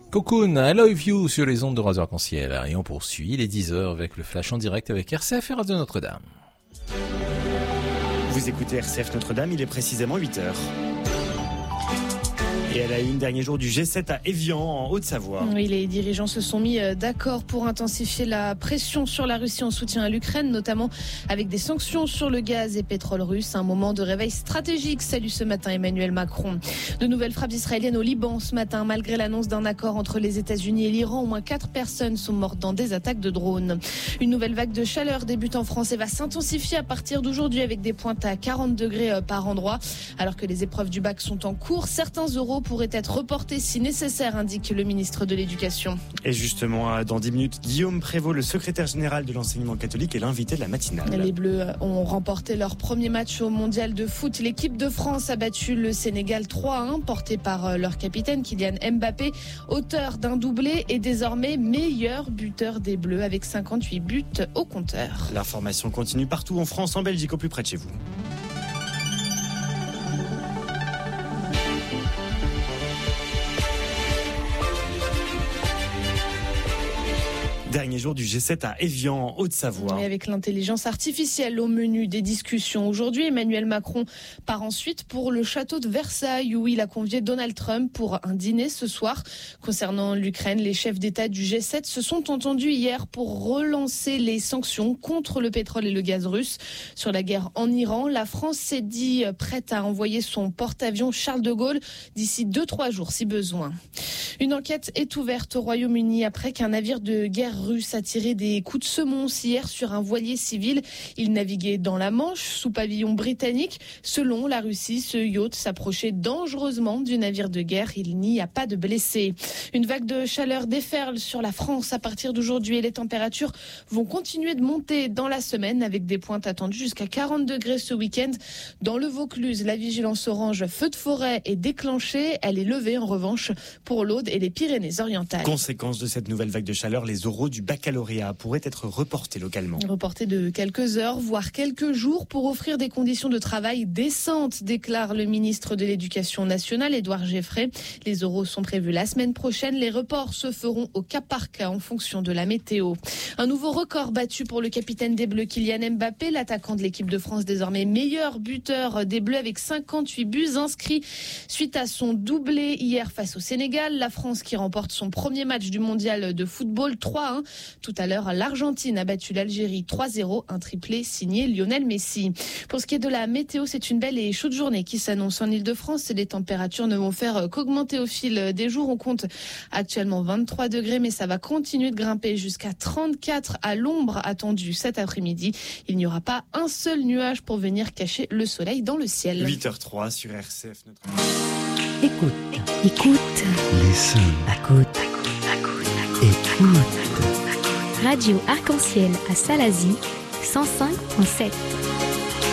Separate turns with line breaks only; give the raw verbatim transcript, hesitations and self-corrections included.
Cocoon, I Love You sur les ondes de Radio Arc-en-Ciel. Et on poursuit les dix heures avec le flash en direct avec R C F et Radio Notre-Dame.
Vous écoutez R C F Notre-Dame, il est précisément huit heures. Et elle a eu une dernier jour du G sept à Évian, en Haute-Savoie.
Oui, les dirigeants se sont mis d'accord pour intensifier la pression sur la Russie en soutien à l'Ukraine, notamment avec des sanctions sur le gaz et pétrole russe. Un moment de réveil stratégique, salue ce matin Emmanuel Macron. De nouvelles frappes israéliennes au Liban ce matin. Malgré l'annonce d'un accord entre les États-Unis et l'Iran, au moins quatre personnes sont mortes dans des attaques de drones. Une nouvelle vague de chaleur débute en France et va s'intensifier à partir d'aujourd'hui avec des pointes à quarante degrés par endroit. Alors que les épreuves du bac sont en cours, certains oraux pourraient être reportés si nécessaire, indique le ministre de l'Éducation.
Et justement, dans dix minutes, Guillaume Prévost, le secrétaire général de l'enseignement catholique, est l'invité de la matinale.
Les Bleus ont remporté leur premier match au mondial de foot. L'équipe de France a battu le Sénégal trois à un, porté par leur capitaine Kylian Mbappé, auteur d'un doublé et désormais meilleur buteur des Bleus avec cinquante-huit buts au compteur.
L'information continue partout en France, en Belgique, au plus près de chez vous. Dernier jour du G sept à Évian, en Haute-Savoie.
Et avec l'intelligence artificielle au menu des discussions aujourd'hui, Emmanuel Macron part ensuite pour le château de Versailles où il a convié Donald Trump pour un dîner ce soir. Concernant l'Ukraine, les chefs d'État du G sept se sont entendus hier pour relancer les sanctions contre le pétrole et le gaz russe. Sur la guerre en Iran, la France s'est dit prête à envoyer son porte-avions Charles de Gaulle d'ici deux à trois jours si besoin. Une enquête est ouverte au Royaume-Uni après qu'un navire de guerre russe a tiré des coups de semonce hier sur un voilier civil. Il naviguait dans la Manche sous pavillon britannique. Selon la Russie, ce yacht s'approchait dangereusement du navire de guerre. Il n'y a pas de blessés. Une vague de chaleur déferle sur la France à partir d'aujourd'hui et les températures vont continuer de monter dans la semaine avec des pointes attendues jusqu'à quarante degrés ce week-end. Dans le Vaucluse, la vigilance orange feu de forêt est déclenchée. Elle est levée en revanche pour l'Aude et les Pyrénées-Orientales.
Conséquence de cette nouvelle vague de chaleur, les oraux du baccalauréat pourraient être reportés localement.
Reportés de quelques heures, voire quelques jours, pour offrir des conditions de travail décentes, déclare le ministre de l'Éducation nationale, Édouard Geffray. Les oraux sont prévus la semaine prochaine. Les reports se feront au cas par cas en fonction de la météo. Un nouveau record battu pour le capitaine des Bleus, Kylian Mbappé, l'attaquant de l'équipe de France, désormais meilleur buteur des Bleus avec cinquante-huit buts inscrits suite à son doublé hier face au Sénégal. La France qui remporte son premier match du mondial de football trois à un. Tout à l'heure, l'Argentine a battu l'Algérie trois à zéro, un triplé signé Lionel Messi. Pour ce qui est de la météo, c'est une belle et chaude journée qui s'annonce en Ile-de-France. Les températures ne vont faire qu'augmenter au fil des jours. On compte actuellement vingt-trois degrés, mais ça va continuer de grimper jusqu'à trente-quatre à l'ombre attendue cet après-midi. Il n'y aura pas un seul nuage pour venir cacher le soleil dans le ciel.
huit heures trois sur R C F. Notre...
Écoute, écoute.
Listen.
Écoute,
Écoute.
Radio Arc-en-Ciel à Salazie, cent cinq virgule sept.